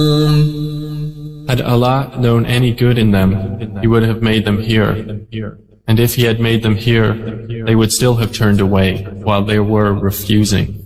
Had Allah known any good in them, He would have made them hear. And if He had made them hear, they would still have turned away while they were refusing.